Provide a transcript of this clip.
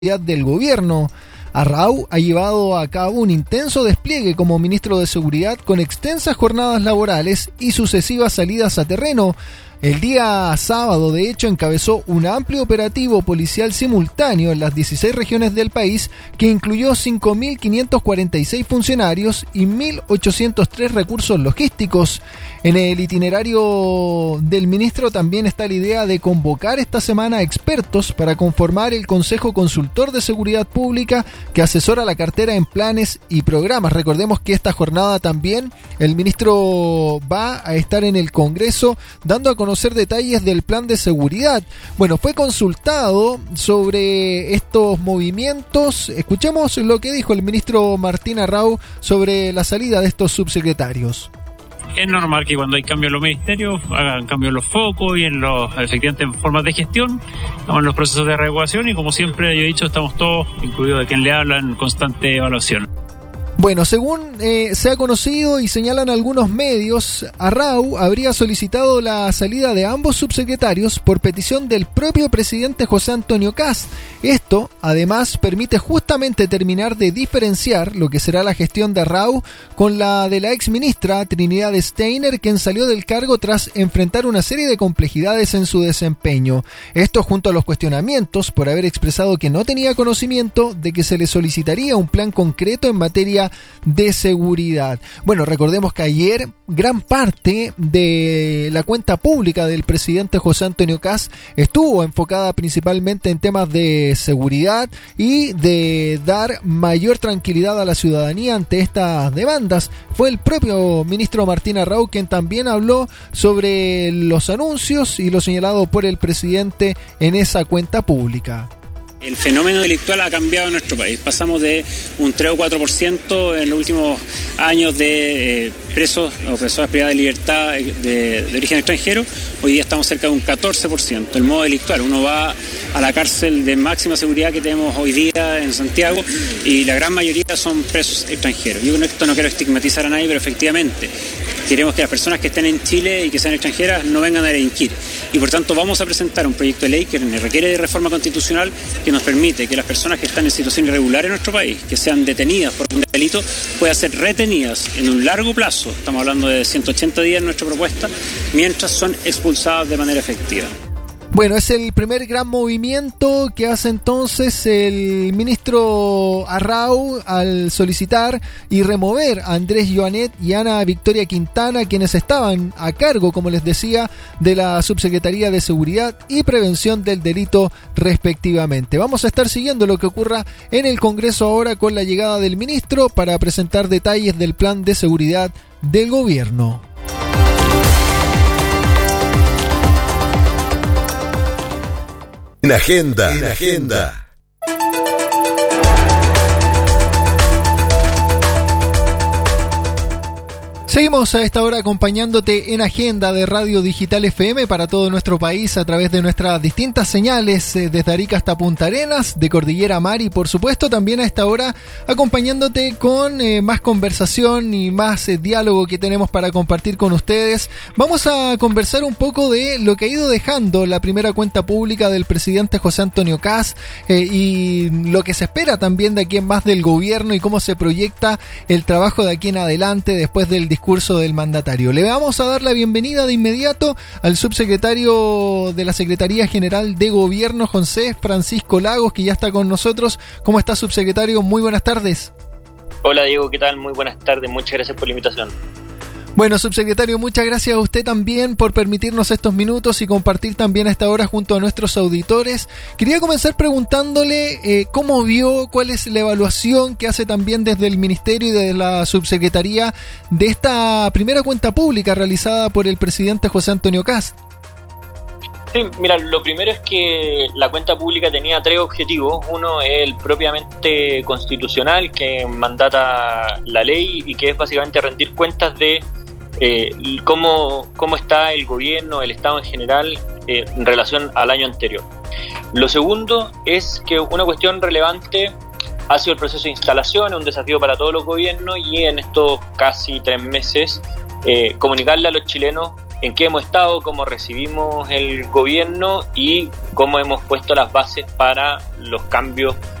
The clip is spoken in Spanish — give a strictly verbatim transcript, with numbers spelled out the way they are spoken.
del gobierno. Arrau ha llevado a cabo un intenso despliegue como ministro de Seguridad con extensas jornadas laborales y sucesivas salidas a terreno. El día sábado, de hecho, encabezó un amplio operativo policial simultáneo en las dieciséis regiones del país que incluyó cinco mil quinientos cuarenta y seis funcionarios y mil ochocientos tres recursos logísticos. En el itinerario del ministro también está la idea de convocar esta semana a expertos para conformar el Consejo Consultor de Seguridad Pública que asesora la cartera en planes y programas. Recordemos que esta jornada también el ministro va a estar en el Congreso dando a conocer detalles del plan de seguridad. Bueno, fue consultado sobre estos movimientos. Escuchemos lo que dijo el ministro Martín Arrau sobre la salida de estos subsecretarios. Es normal que cuando hay cambios en los ministerios hagan cambios en los focos y en los, efectivamente, en formas de gestión, estamos en los procesos de reevaluación y, como siempre yo he dicho, estamos todos, incluido de quien le habla, en constante evaluación. Bueno, según eh, se ha conocido y señalan algunos medios, Arrau habría solicitado la salida de ambos subsecretarios por petición del propio presidente José Antonio Kast. Esto, además, permite justamente terminar de diferenciar lo que será la gestión de Arrau con la de la exministra Trinidad Steiner, quien salió del cargo tras enfrentar una serie de complejidades en su desempeño. Esto junto a los cuestionamientos por haber expresado que no tenía conocimiento de que se le solicitaría un plan concreto en materia de seguridad. Bueno, recordemos que ayer gran parte de la cuenta pública del presidente José Antonio Kast estuvo enfocada principalmente en temas de seguridad y de dar mayor tranquilidad a la ciudadanía ante estas demandas. Fue el propio ministro Martín Arrau quien también habló sobre los anuncios y lo señalado por el presidente en esa cuenta pública. El fenómeno delictual ha cambiado en nuestro país. Pasamos de un tres o cuatro por ciento en los últimos años de eh, presos o personas privadas de libertad de, de origen extranjero. Hoy día estamos cerca de un catorce por ciento. El modo delictual, uno va a la cárcel de máxima seguridad que tenemos hoy día en Santiago y la gran mayoría son presos extranjeros. Yo con esto no quiero estigmatizar a nadie, pero efectivamente queremos que las personas que estén en Chile y que sean extranjeras no vengan a delinquir. Y por tanto vamos a presentar un proyecto de ley que requiere de reforma constitucional que nos permite que las personas que están en situación irregular en nuestro país, que sean detenidas por un delito, puedan ser retenidas en un largo plazo, estamos hablando de ciento ochenta días en nuestra propuesta, mientras son expulsadas de manera efectiva. Bueno, es el primer gran movimiento que hace entonces el ministro Arrau al solicitar y remover a Andrés Joanet y Ana Victoria Quintana, quienes estaban a cargo, como les decía, de la Subsecretaría de Seguridad y Prevención del Delito respectivamente. Vamos a estar siguiendo lo que ocurra en el Congreso ahora con la llegada del ministro para presentar detalles del plan de seguridad del gobierno. En agenda, en agenda. Seguimos a esta hora acompañándote en Agenda de Radio Digital F M para todo nuestro país a través de nuestras distintas señales, eh, desde Arica hasta Punta Arenas, de Cordillera a Mar, y por supuesto también a esta hora acompañándote con eh, más conversación y más eh, diálogo que tenemos para compartir con ustedes. Vamos a conversar un poco de lo que ha ido dejando la primera cuenta pública del presidente José Antonio Kast eh, y lo que se espera también de aquí en más del gobierno y cómo se proyecta el trabajo de aquí en adelante después del discurso discurso del mandatario. Le vamos a dar la bienvenida de inmediato al subsecretario de la Secretaría General de Gobierno, José Francisco Lagos, que ya está con nosotros. ¿Cómo está, subsecretario? Muy buenas tardes. Hola, Diego, ¿qué tal? Muy buenas tardes, muchas gracias por la invitación. Bueno, subsecretario, muchas gracias a usted también por permitirnos estos minutos y compartir también a esta hora junto a nuestros auditores. Quería comenzar preguntándole eh, cómo vio, cuál es la evaluación que hace también desde el Ministerio y de la Subsecretaría de esta primera cuenta pública realizada por el presidente José Antonio Kast. Sí, mira, lo primero es que la cuenta pública tenía tres objetivos. Uno es el propiamente constitucional, que mandata la ley y que es básicamente rendir cuentas de eh, cómo, cómo está el gobierno, el Estado en general, eh, en relación al año anterior. Lo segundo es que una cuestión relevante ha sido el proceso de instalación, un desafío para todos los gobiernos, y en estos casi tres meses eh, comunicarle a los chilenos en qué hemos estado, cómo recibimos el gobierno y cómo hemos puesto las bases para los cambios